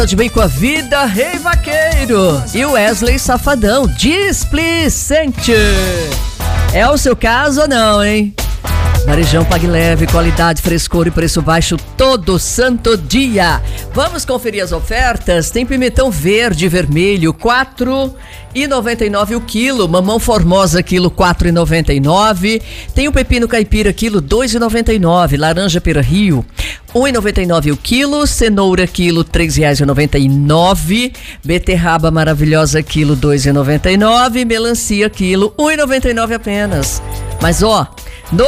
De bem com a vida, Rei Vaqueiro e Wesley Safadão, displicente. É o seu caso ou não, hein? Varejão Pague Leve, qualidade, frescor e preço baixo todo santo dia. Vamos conferir as ofertas? Tem pimentão verde e vermelho, R$4,99 o quilo. Mamão Formosa, quilo, R$4,99. Tem o pepino caipira, quilo, R$2,99. Laranja Pera Rio, R$1,99 o quilo. Cenoura, quilo, R$3,99. Beterraba maravilhosa, quilo, R$2,99. Melancia, quilo, R$1,99 apenas. Mas ó,